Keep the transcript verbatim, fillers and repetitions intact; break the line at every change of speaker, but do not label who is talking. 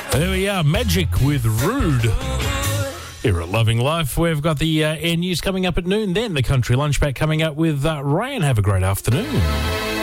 There we are, Magic with Rude. Here at Loving Life, we've got the uh, air news coming up at noon, then the country lunch back coming up with uh, Ray, and have a great afternoon.